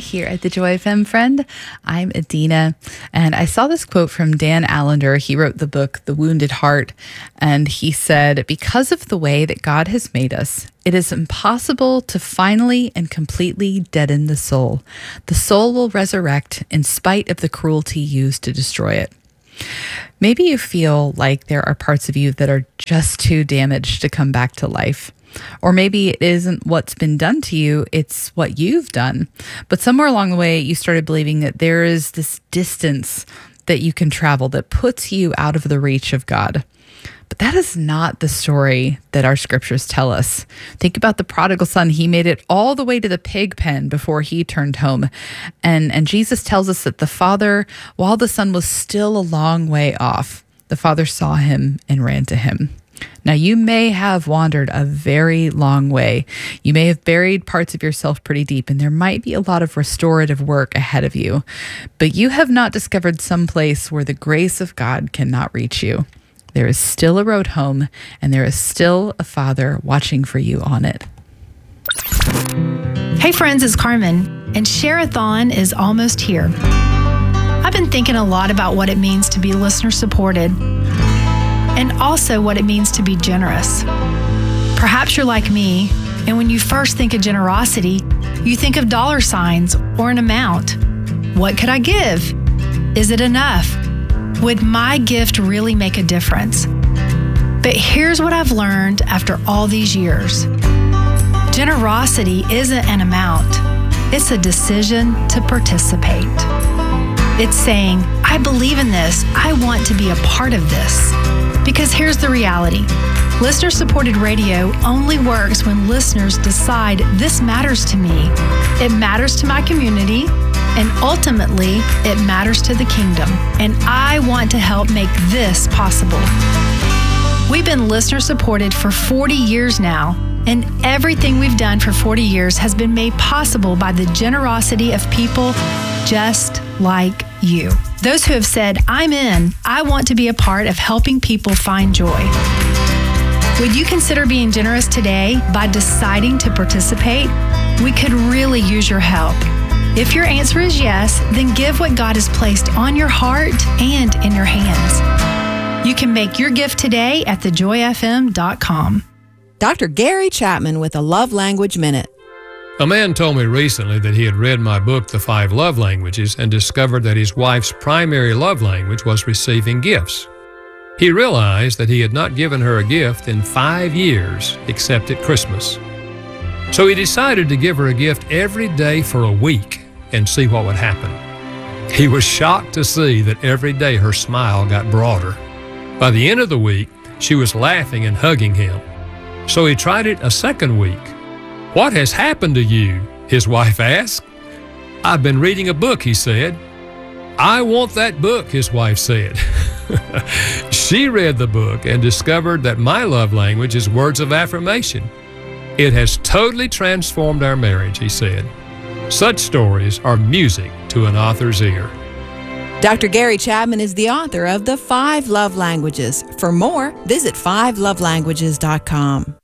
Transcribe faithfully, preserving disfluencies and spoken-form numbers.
here at the Joy F M, friend. I'm Adina, and I saw this quote from Dan Allender. He wrote the book, The Wounded Heart, and he said, because of the way that God has made us, it is impossible to finally and completely deaden the soul. The soul will resurrect in spite of the cruelty used to destroy it. Maybe you feel like there are parts of you that are just too damaged to come back to life. Or maybe it isn't what's been done to you, it's what you've done. But somewhere along the way, you started believing that there is this distance that you can travel that puts you out of the reach of God. But that is not the story that our scriptures tell us. Think about the prodigal son. He made it all the way to the pig pen before he turned home. And, and Jesus tells us that the father, while the son was still a long way off, the father saw him and ran to him. Now, you may have wandered a very long way. You may have buried parts of yourself pretty deep, and there might be a lot of restorative work ahead of you. But you have not discovered some place where the grace of God cannot reach you. There is still a road home, and there is still a Father watching for you on it. Hey friends, it's Carmen, and Share-a-thon is almost here. I've been thinking a lot about what it means to be listener-supported, and also what it means to be generous. Perhaps you're like me, and when you first think of generosity, you think of dollar signs or an amount. What could I give? Is it enough? Would my gift really make a difference? But here's what I've learned after all these years. Generosity isn't an amount. It's a decision to participate. It's saying, I believe in this. I want to be a part of this. Because here's the reality. Listener-supported radio only works when listeners decide this matters to me. It matters to my community, and ultimately, it matters to the kingdom. And I want to help make this possible. We've been listener-supported for forty years now, and everything we've done for forty years has been made possible by the generosity of people just like you. Those who have said, I'm in, I want to be a part of helping people find joy. Would you consider being generous today by deciding to participate? We could really use your help. If your answer is yes, then give what God has placed on your heart and in your hands. You can make your gift today at the joy f m dot com. Doctor Gary Chapman with a Love Language Minute. A man told me recently that he had read my book, The Five Love Languages, and discovered that his wife's primary love language was receiving gifts. He realized that he had not given her a gift in five years except at Christmas. So he decided to give her a gift every day for a week and see what would happen. He was shocked to see that every day her smile got broader. By the end of the week, she was laughing and hugging him. So he tried it a second week. What has happened to you? His wife asked. I've been reading a book, he said. I want that book, his wife said. She read the book and discovered that my love language is words of affirmation. It has totally transformed our marriage, he said. Such stories are music to an author's ear. Doctor Gary Chapman is the author of The Five Love Languages. For more, visit five love languages dot com.